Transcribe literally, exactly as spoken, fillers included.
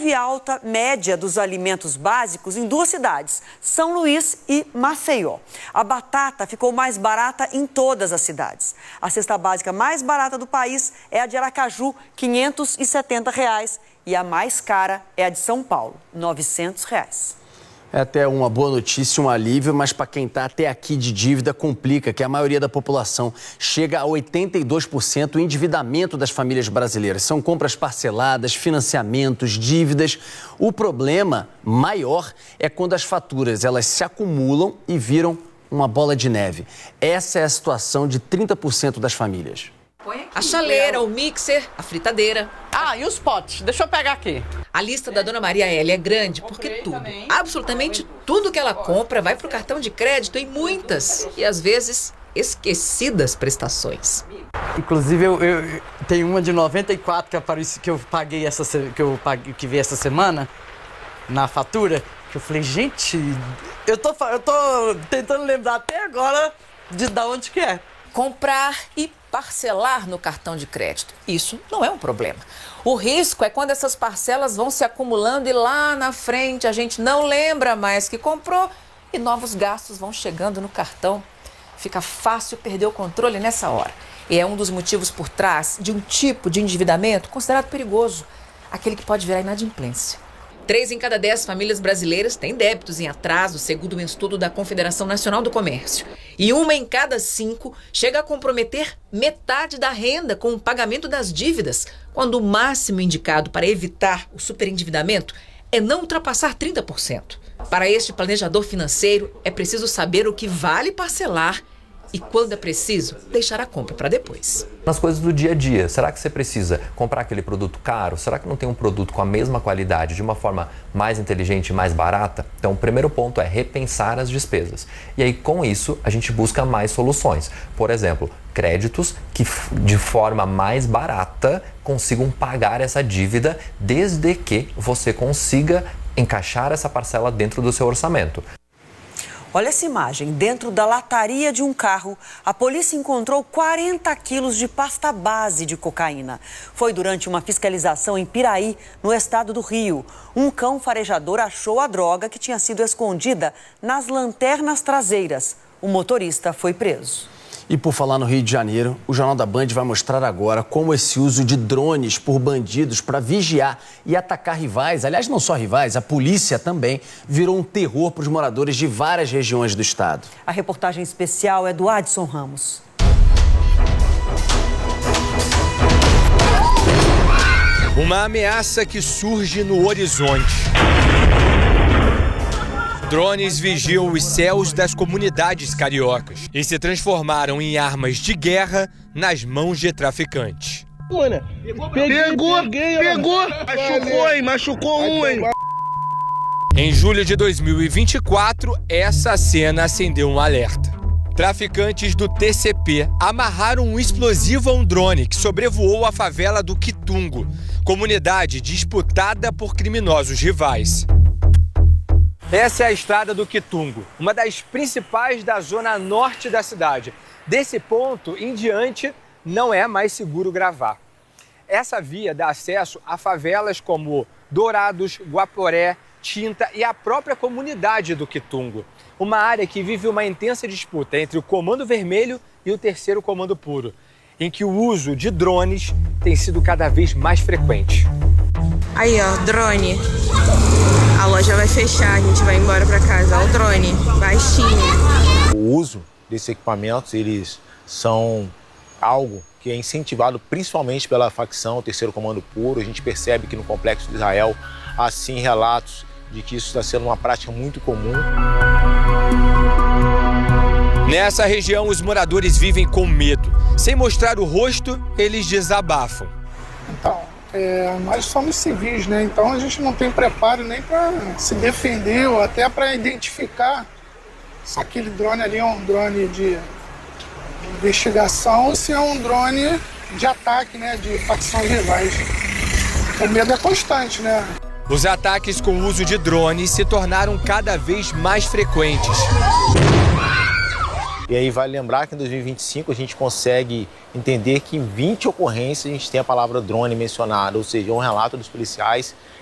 houve alta média dos alimentos básicos em duas cidades, São Luís e Maceió. A batata ficou mais barata em todas as cidades. A cesta básica mais barata do país é a de Aracaju, quinhentos e setenta reais, e a mais cara é a de São Paulo, novecentos reais. É até uma boa notícia, um alívio, mas para quem está até aqui de dívida complica, que a maioria da população chega a oitenta e dois por cento o endividamento das famílias brasileiras. São compras parceladas, financiamentos, dívidas. O problema maior é quando as faturas elas se acumulam e viram uma bola de neve. Essa é a situação de trinta por cento das famílias. A chaleira, o mixer, a fritadeira. Ah, e os potes? Deixa eu pegar aqui. A lista da dona Maria Hélia é grande porque tudo, absolutamente tudo que ela compra vai pro cartão de crédito em muitas e às vezes esquecidas prestações. Inclusive eu, eu tenho uma de noventa e quatro que, apareci, que eu paguei essa que eu paguei, que vi essa semana na fatura, que eu falei, gente, eu tô eu tô tentando lembrar até agora de da onde que é. Comprar e parcelar no cartão de crédito. Isso não é um problema. O risco é quando essas parcelas vão se acumulando e lá na frente a gente não lembra mais que comprou e novos gastos vão chegando no cartão. Fica fácil perder o controle nessa hora. E é um dos motivos por trás de um tipo de endividamento considerado perigoso, aquele que pode virar inadimplência. Três em cada dez famílias brasileiras têm débitos em atraso, segundo um estudo da Confederação Nacional do Comércio. E uma em cada cinco chega a comprometer metade da renda com o pagamento das dívidas, quando o máximo indicado para evitar o superendividamento é não ultrapassar trinta por cento. Para este planejador financeiro, é preciso saber o que vale parcelar e, quando é preciso, deixar a compra para depois. Nas coisas do dia a dia, será que você precisa comprar aquele produto caro? Será que não tem um produto com a mesma qualidade de uma forma mais inteligente e mais barata? Então, o primeiro ponto é repensar as despesas. E aí, com isso, a gente busca mais soluções. Por exemplo, créditos que, de forma mais barata, consigam pagar essa dívida desde que você consiga encaixar essa parcela dentro do seu orçamento. Olha essa imagem. Dentro da lataria de um carro, a polícia encontrou quarenta quilos de pasta base de cocaína. Foi durante uma fiscalização em Piraí, no estado do Rio. Um cão farejador achou a droga que tinha sido escondida nas lanternas traseiras. O motorista foi preso. E por falar no Rio de Janeiro, o Jornal da Band vai mostrar agora como esse uso de drones por bandidos para vigiar e atacar rivais, aliás, não só rivais, a polícia também, virou um terror para os moradores de várias regiões do estado. A reportagem especial é do Adson Ramos. Uma ameaça que surge no horizonte. Drones vigiam os céus das comunidades cariocas e se transformaram em armas de guerra nas mãos de traficantes. Mano, peguei, pegou, peguei, pegou, machucou, hein, machucou um, hein. Em julho de dois mil e vinte e quatro, essa cena acendeu um alerta. Traficantes do T C P amarraram um explosivo a um drone que sobrevoou a favela do Quitungo, comunidade disputada por criminosos rivais. Essa é a estrada do Quitungo, uma das principais da zona norte da cidade. Desse ponto em diante, não é mais seguro gravar. Essa via dá acesso a favelas como Dourados, Guaporé, Tinta e a própria comunidade do Quitungo. Uma área que vive uma intensa disputa entre o Comando Vermelho e o Terceiro Comando Puro, em que o uso de drones tem sido cada vez mais frequente. Aí, ó, drone. A loja vai fechar, a gente vai embora para casa. Ó, o drone, baixinho. O uso desses equipamentos, eles são algo que é incentivado principalmente pela facção Terceiro Comando Puro. A gente percebe que no Complexo de Israel há sim relatos de que isso está sendo uma prática muito comum. Nessa região, os moradores vivem com medo. Sem mostrar o rosto, eles desabafam. Então, é, nós somos civis, né? Então a gente não tem preparo nem para se defender ou até para identificar se aquele drone ali é um drone de investigação ou se é um drone de ataque, né? De facções rivais. O medo é constante, né? Os ataques com o uso de drones se tornaram cada vez mais frequentes. E aí vale lembrar que em dois mil e vinte e cinco a gente consegue entender que em vinte ocorrências a gente tem a palavra drone mencionada, ou seja, um relato dos policiais